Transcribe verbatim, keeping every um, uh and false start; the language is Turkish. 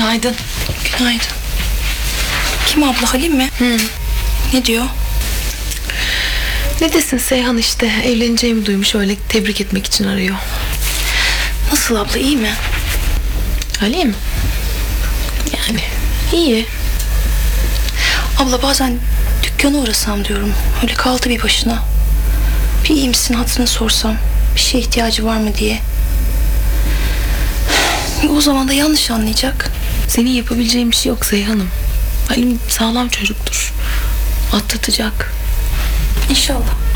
Günaydın. Günaydın. Kim abla, Halim mi? Hı. Ne diyor? Ne desin Seyhan işte, evleneceğimi duymuş, öyle tebrik etmek için arıyor. Nasıl abla, iyi mi? Halim? Yani iyi. Abla bazen dükkana uğrasam diyorum. Öyle kaldı bir başına. Bir iyi misin hatırını sorsam. Bir şeye ihtiyacı var mı diye. O zaman da yanlış anlayacak. Senin yapabileceğin bir şey yok Seyhan'ım. Halim sağlam çocuktur. Atlatacak. İnşallah.